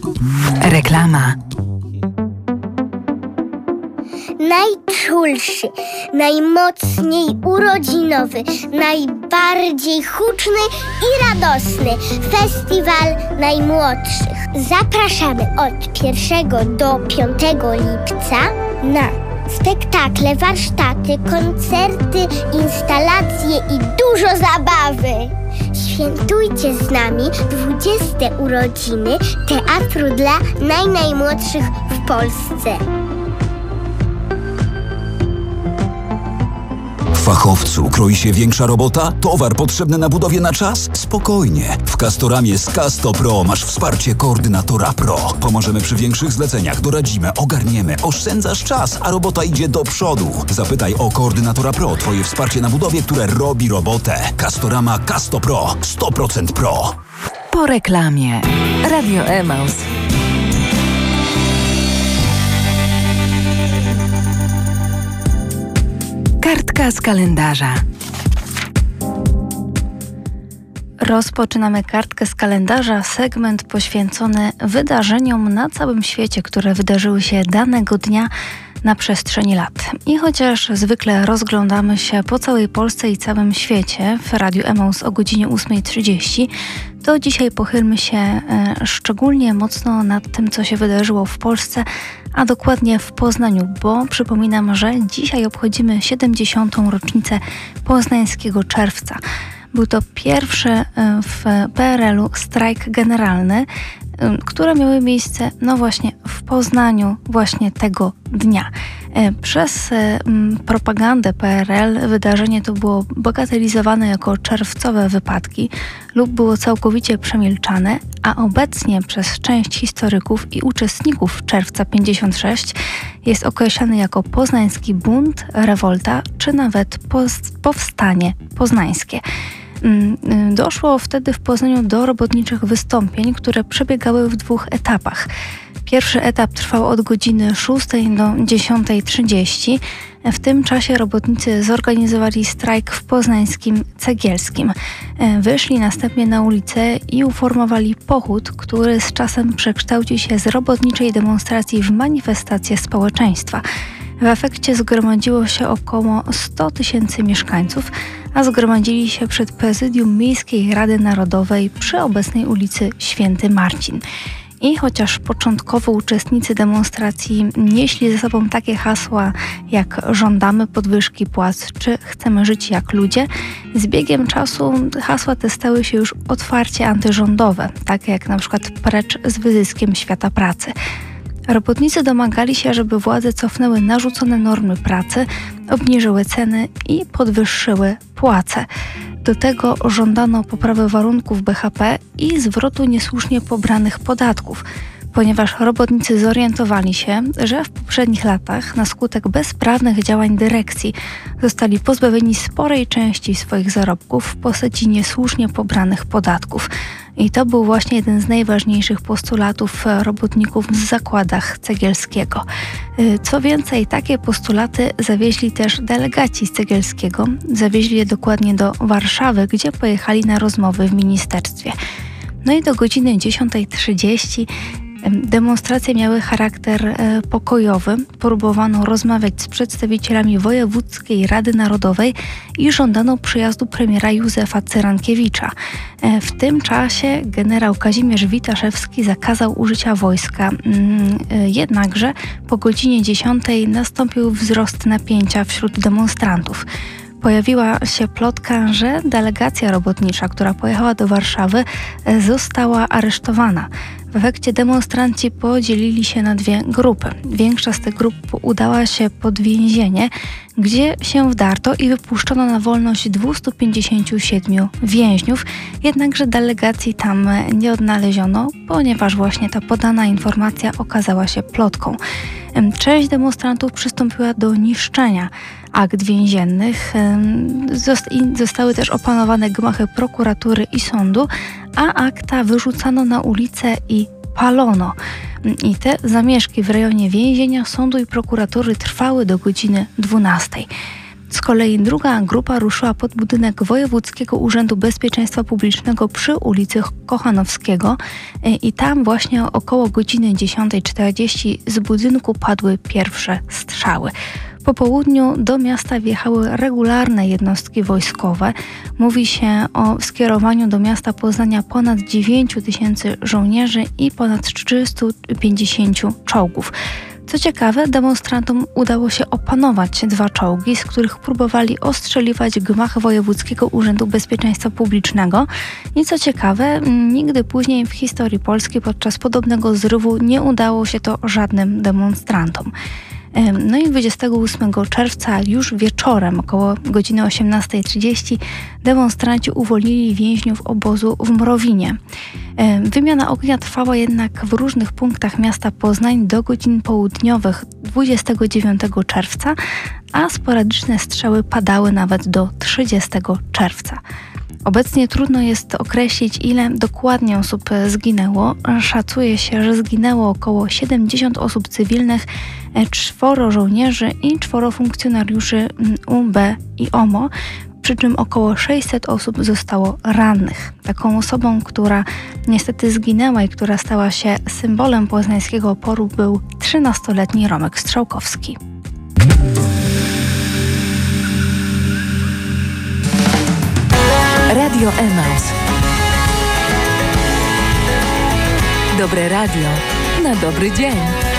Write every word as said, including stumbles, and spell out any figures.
Reklama. Najczulszy, najmocniej urodzinowy, najbardziej huczny i radosny Festiwal Najmłodszych. Zapraszamy od pierwszego do piątego lipca na spektakle, warsztaty, koncerty, instalacje i dużo zabawy. Świętujcie z nami dwudzieste urodziny Teatru dla najnajmłodszych w Polsce. Fachowcu kroi się większa robota? Towar potrzebny na budowie na czas? Spokojnie. W Castoramie z Casto Pro masz wsparcie koordynatora Pro. Pomożemy przy większych zleceniach, doradzimy, ogarniemy, oszczędzasz czas, a robota idzie do przodu. Zapytaj o koordynatora Pro, twoje wsparcie na budowie, które robi robotę. Castorama Casto Pro. sto procent Pro. Po reklamie. Radio Emaus. Kartka z kalendarza. Rozpoczynamy kartkę z kalendarza, segment poświęcony wydarzeniom na całym świecie, które wydarzyły się danego dnia na przestrzeni lat. I chociaż zwykle rozglądamy się po całej Polsce i całym świecie w Radiu Emaus o godzinie ósma trzydzieści, to dzisiaj pochylmy się e, szczególnie mocno nad tym, co się wydarzyło w Polsce, a dokładnie w Poznaniu, bo przypominam, że dzisiaj obchodzimy siedemdziesiątą rocznicę poznańskiego czerwca. Był to pierwszy w P R L u strajk generalny, które miały miejsce, no właśnie, w Poznaniu właśnie tego dnia. Przez propagandę P R L wydarzenie to było bagatelizowane jako czerwcowe wypadki lub było całkowicie przemilczane, a obecnie przez część historyków i uczestników Czerwca pięćdziesiąt sześć jest określany jako poznański bunt, rewolta czy nawet powstanie poznańskie. Doszło wtedy w Poznaniu do robotniczych wystąpień, które przebiegały w dwóch etapach. Pierwszy etap trwał od godziny szóstej do dziesiątej trzydzieści. W tym czasie robotnicy zorganizowali strajk w poznańskim Cegielskim. Wyszli następnie na ulicę i uformowali pochód, który z czasem przekształcił się z robotniczej demonstracji w manifestację społeczeństwa. W efekcie zgromadziło się około sto tysięcy mieszkańców, a zgromadzili się przed prezydium Miejskiej Rady Narodowej przy obecnej ulicy Święty Marcin. I chociaż początkowo uczestnicy demonstracji nieśli ze sobą takie hasła jak żądamy podwyżki płac czy chcemy żyć jak ludzie, z biegiem czasu hasła te stały się już otwarcie antyrządowe, takie jak na przykład precz z wyzyskiem świata pracy. Robotnicy domagali się, żeby władze cofnęły narzucone normy pracy, obniżyły ceny i podwyższyły płace. Do tego żądano poprawy warunków B H P i zwrotu niesłusznie pobranych podatków, ponieważ robotnicy zorientowali się, że w poprzednich latach na skutek bezprawnych działań dyrekcji zostali pozbawieni sporej części swoich zarobków w postaci niesłusznie pobranych podatków. I to był właśnie jeden z najważniejszych postulatów robotników w zakładach Cegielskiego. Co więcej, takie postulaty zawieźli też delegaci z Cegielskiego. Zawieźli je dokładnie do Warszawy, gdzie pojechali na rozmowy w ministerstwie. No i do godziny dziesiątej trzydzieści demonstracje miały charakter pokojowy. Próbowano rozmawiać z przedstawicielami Wojewódzkiej Rady Narodowej i żądano przyjazdu premiera Józefa Cyrankiewicza. W tym czasie generał Kazimierz Witaszewski zakazał użycia wojska. Jednakże po godzinie dziesiątej nastąpił wzrost napięcia wśród demonstrantów. Pojawiła się plotka, że delegacja robotnicza, która pojechała do Warszawy, została aresztowana. W efekcie demonstranci podzielili się na dwie grupy. Większa z tych grup udała się pod więzienie, gdzie się wdarto i wypuszczono na wolność dwieście pięćdziesiąt siedem więźniów, jednakże delegacji tam nie odnaleziono, ponieważ właśnie ta podana informacja okazała się plotką. Część demonstrantów przystąpiła do niszczenia akt więziennych. Zostały też opanowane gmachy prokuratury i sądu, a akta wyrzucano na ulicę i palono. I te zamieszki w rejonie więzienia, sądu i prokuratury trwały do godziny dwunastej. Z kolei druga grupa ruszyła pod budynek Wojewódzkiego Urzędu Bezpieczeństwa Publicznego przy ulicy Kochanowskiego i tam właśnie około godziny dziesiątej czterdzieści z budynku padły pierwsze strzały. Po południu do miasta wjechały regularne jednostki wojskowe. Mówi się o skierowaniu do miasta Poznania ponad dziewięć tysięcy żołnierzy i ponad trzysta pięćdziesiąt czołgów. Co ciekawe, demonstrantom udało się opanować dwa czołgi, z których próbowali ostrzeliwać gmach Wojewódzkiego Urzędu Bezpieczeństwa Publicznego. I co ciekawe, nigdy później w historii Polski podczas podobnego zrywu nie udało się to żadnym demonstrantom. No i dwudziestego ósmego czerwca już wieczorem około godziny osiemnastej trzydzieści demonstranci uwolnili więźniów obozu w Mrowinie. Wymiana ognia trwała jednak w różnych punktach miasta Poznań do godzin południowych dwudziestego dziewiątego czerwca, a sporadyczne strzały padały nawet do trzydziestego czerwca. Obecnie trudno jest określić, ile dokładnie osób zginęło. Szacuje się, że zginęło około siedemdziesiąt osób cywilnych, czworo żołnierzy i czworo funkcjonariuszy U B i O M O, przy czym około sześćset osób zostało rannych. Taką osobą, która niestety zginęła i która stała się symbolem poznańskiego oporu, był trzynastoletni Romek Strzałkowski. Radio Emaus. Dobre radio na dobry dzień.